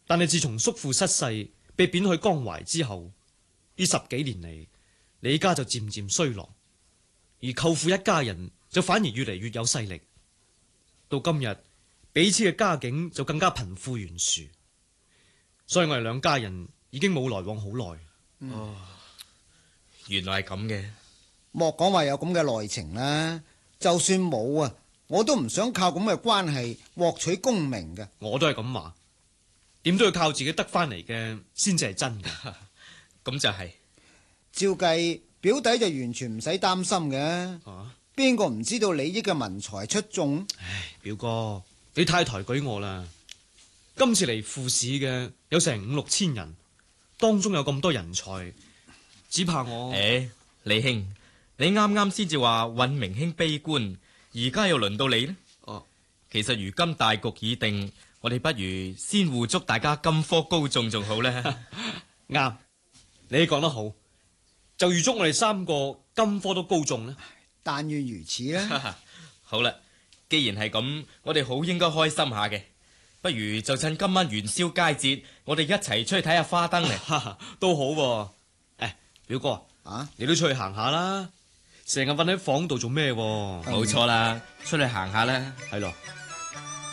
但係自從叔父失勢，被貶去江淮之後，呢10幾年嚟，李家就漸漸衰落，而舅父一家人就反而越嚟越有勢力。到今日，彼此嘅家境就更加貧富懸殊，所以我哋兩家人已經冇來往好耐。 哦，原來係咁嘅。 莫講話有咁嘅內情啦，就算冇啊，我都唔想靠咁嘅關係獲取功名嘅。 我都係咁話，點都要靠自己得翻嚟嘅先至係真嘅。 咁就係。 照計表弟就完全唔使擔心嘅。邊個唔知道李益嘅文才出眾？ 唉，表哥，你太抬舉我啦！今次嚟赴試嘅有成5、6千人，當中有咁多人才，只怕我…… 李兄，你啱啱先至話尹明兄悲觀，而家又輪到你呢？其實如今大局已定，我哋不如先互祝大家金科高中仲好呢。 啱，你講得好，就預祝我哋3個金科都高中呢。 但願如此啦。 好啦，既然係咁，我哋好應該開心下嘅。不如就趁今晚元宵佳節，我哋一齊出去睇下花燈嚟。 都好喎。表哥你都出去行下啦，成日瞓喺房度做咩？ 冇錯啦，出去行下啦。 係咯。